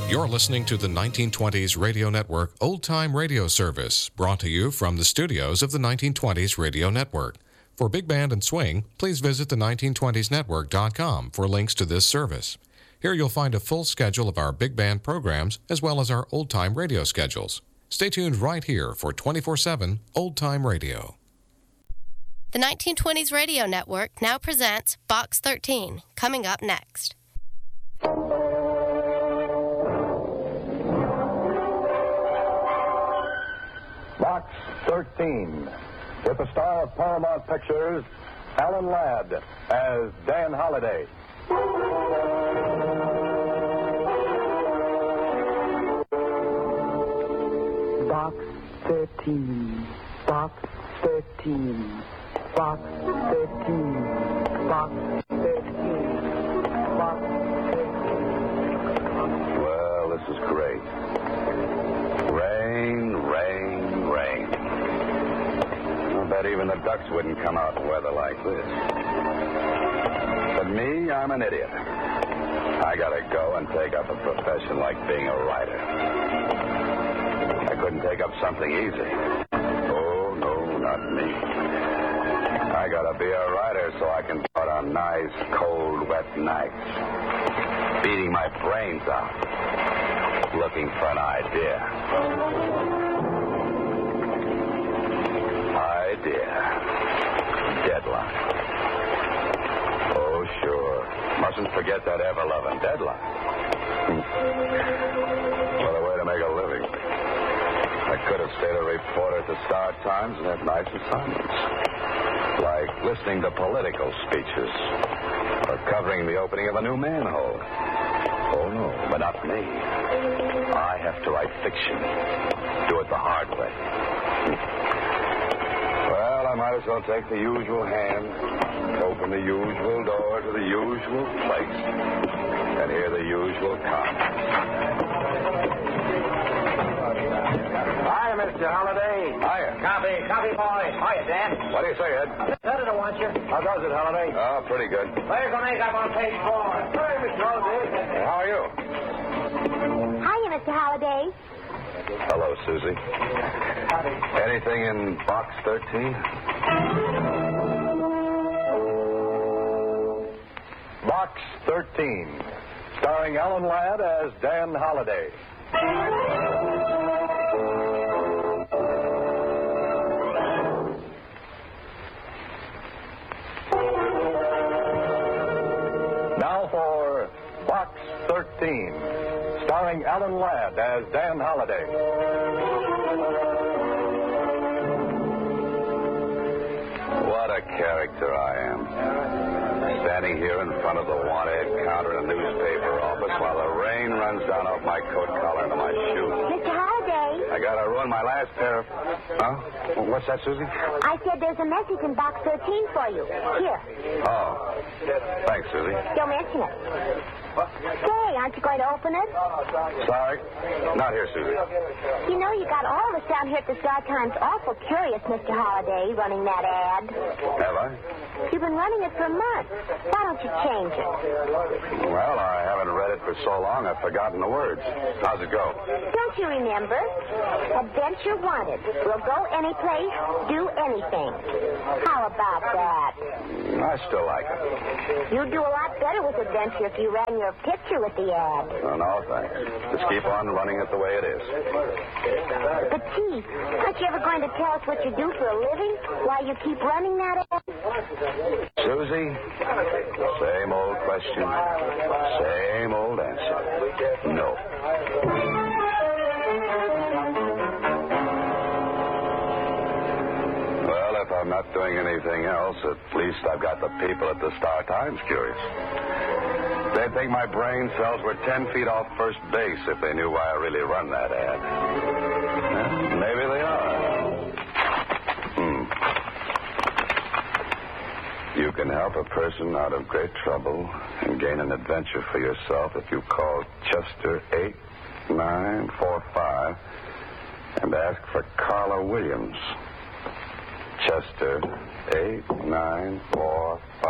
You're listening to the 1920s Radio Network Old Time Radio Service, brought to you from the studios of the 1920s Radio Network. For big band and swing, please visit the 1920snetwork.com for links to this service. Here you'll find a full schedule of our big band programs as well as our old time radio schedules. Stay tuned right here for 24/7 Old Time Radio. The 1920s Radio Network now presents Box 13, coming up next. Box 13, with the star of Paramount Pictures, Alan Ladd, as Dan Holliday. Box 13, Box 13, Box 13, Box 13, Box 13. Well, this is great. Rain, rain, rain. I bet even the ducks wouldn't come out in weather like this. But me, I'm an idiot. I gotta go and take up a profession like being a writer. I couldn't take up something easy. Oh, no, not me. I gotta be a writer so I can put on nice, cold, wet nights, beating my brains out, looking for an idea. Deadline. Oh, sure. Mustn't forget that ever-loving deadline. What a way to make a living. I could have stayed a reporter at the Star Times and had nice assignments, like listening to political speeches or covering the opening of a new manhole. Oh, no, but not me. I have to write fiction. Do it the hard way. Well, I might as well take the usual hand, open the usual door to the usual place, and hear the usual comments. Hi, Mr. Holliday. Hiya. Coffee boy. Hiya, Dan. What do you say, Ed? Senator wants you. How does it, Holiday? Oh, pretty good. There's the makeup on page 4. Hey, Mr. Holliday. How are you? Hiya, Mr. Holliday. Hello, Susie. Anything in Box 13? Box 13, starring Alan Ladd as Dan Holliday. Now for Box 13, starring Alan Ladd as Dan Holliday. What a character I am. Standing here in front of the wanted counter in a newspaper office while the rain runs down off my coat collar into my shoes. Mr. Holliday. I gotta ruin my last pair of... Huh? What's that, Susie? I said there's a message in Box 13 for you. Here. Oh. Thanks, Susie. Don't mention it. Say, aren't you going to open it? Sorry. Not here, Susie. You know, you got all of us down here at the Star Times awful curious, Mr. Holliday, running that ad. Have I? You've been running it for months. Why don't you change it? Well, I haven't read it for so long I've forgotten the words. How's it go? Don't you remember? Adventure wanted. We'll go any place, do anything. How about that? I still like it. You'd do a lot better with adventure if you ran your picture with the ad. Oh, no, thanks. Just keep on running it the way it is. But, gee, aren't you ever going to tell us what you do for a living while you keep running that ad? Susie, same old question, same old answer. No. Well, if I'm not doing anything else, at least I've got the people at the Star Times curious. They'd think my brain cells were 10 feet off first base if they knew why I really run that ad. Well, maybe they are. You can help a person out of great trouble and gain an adventure for yourself if you call Chester 8945 and ask for Carla Williams. Chester 8945.